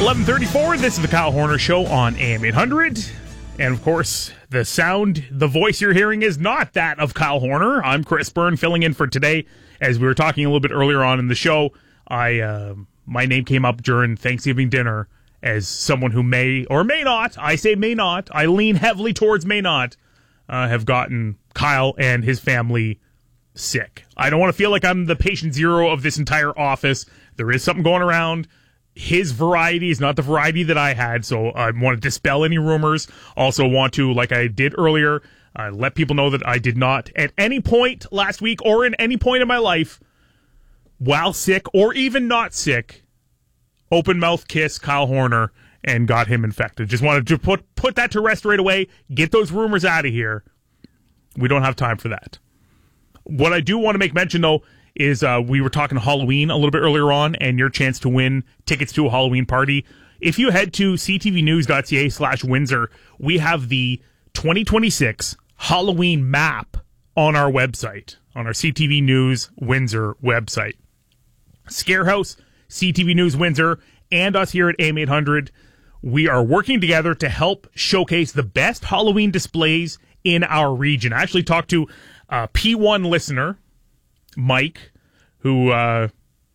11:34. This is the Kyle Horner Show on AM 800. And of course, the sound, the voice you're hearing is not that of Kyle Horner. I'm Chris Byrne, filling in for today. As we were talking a little bit earlier on in the show, my name came up during Thanksgiving dinner as someone who may or may not, I say may not, I lean heavily towards may not, have gotten Kyle and his family sick. I don't want to feel like I'm the patient zero of this entire office. There is something going around. His variety is not the variety that I had, so I want to dispel any rumors. Also want to, like I did earlier, let people know that I did not at any point last week or in any point in my life, while sick or even not sick, open mouth kiss Kyle Horner and got him infected. Just wanted to put that to rest right away. Get those rumors out of here. We don't have time for that. What I do want to make mention, though, is we were talking Halloween a little bit earlier on, and your chance to win tickets to a Halloween party. If you head to ctvnews.ca/Windsor, we have the 2026 Halloween map on our website, on our CTV News Windsor website. Scarehouse, CTV News Windsor, and us here at AM 800, we are working together to help showcase the best Halloween displays in our region. I actually talked to a P1 listener, Mike, who I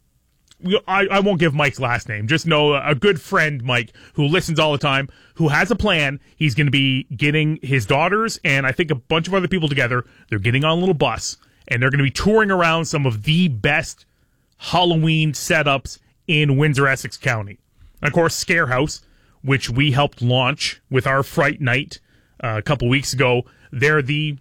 won't give Mike's last name, just know a good friend, Mike, who listens all the time, who has a plan. He's going to be getting his daughters and I think a bunch of other people together. They're getting on a little bus, and they're going to be touring around some of the best Halloween setups in Windsor-Essex County. And of course, Scarehouse, which we helped launch with our Fright Night a couple weeks ago, they're the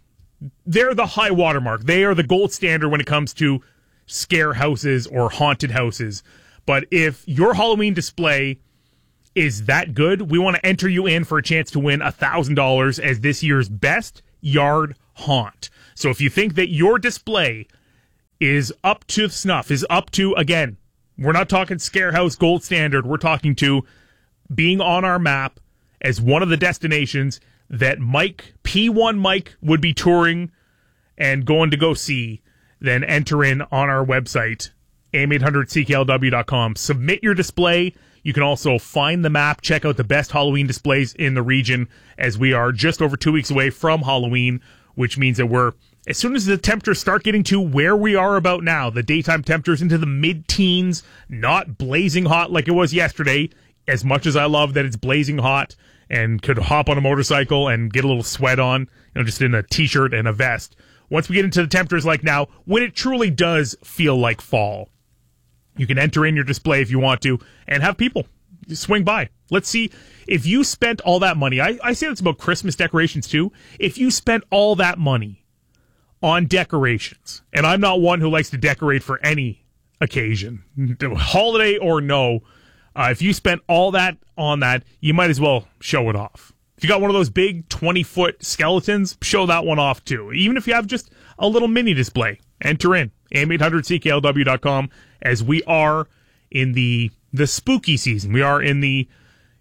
high watermark. They are the gold standard when it comes to scare houses or haunted houses. But if your Halloween display is that good, we want to enter you in for a chance to win $1,000 as this year's best yard haunt. So if you think that your display is up to snuff, is up to, again, we're not talking scare house gold standard, we're talking to being on our map as one of the destinations that Mike, P1 Mike, would be touring and going to go see, then enter in on our website, am800cklw.com. Submit your display. You can also find the map, check out the best Halloween displays in the region, as we are just over 2 weeks away from Halloween, which means that we're, as soon as the temperatures start getting to where we are about now, the daytime temperatures into the mid-teens, not blazing hot like it was yesterday, as much as I love that it's blazing hot, and could hop on a motorcycle and get a little sweat on, just in a t-shirt and a vest. Once we get into the temperatures like now, when it truly does feel like fall, you can enter in your display if you want to and have people swing by. Let's see if you spent all that money. I say that's about Christmas decorations too. If you spent all that money on decorations, and I'm not one who likes to decorate for any occasion, holiday or no, if you spent all that on that, you might as well show it off. If you got one of those big 20-foot skeletons, show that one off too. Even if you have just a little mini display, enter in am800cklw.com, as we are in the spooky season. We are in the,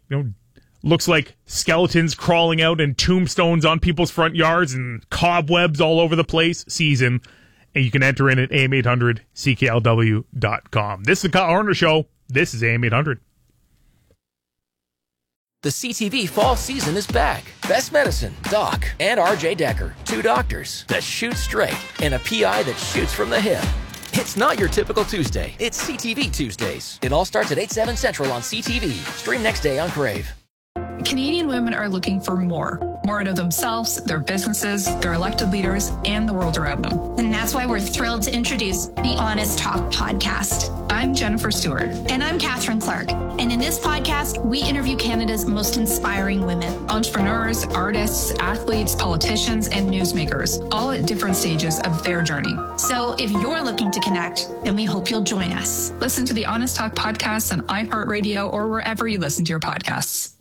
looks like skeletons crawling out and tombstones on people's front yards and cobwebs all over the place season. And you can enter in at am800cklw.com. This is the Kyle Horner Show. This is AM 800. The CTV fall season is back. Best Medicine, Doc, and RJ Decker, two doctors that shoot straight and a PI that shoots from the hip. It's not your typical Tuesday. It's CTV Tuesdays. It all starts at 8/7 Central on CTV. Stream next day on Crave. Canadian women are looking for more out of themselves, their businesses, their elected leaders, and the world around them. And that's why we're thrilled to introduce the Honest Talk podcast. I'm Jennifer Stewart. And I'm Catherine Clark. And in this podcast, we interview Canada's most inspiring women. Entrepreneurs, artists, athletes, politicians, and newsmakers, all at different stages of their journey. So if you're looking to connect, then we hope you'll join us. Listen to the Honest Talk podcast on iHeartRadio or wherever you listen to your podcasts.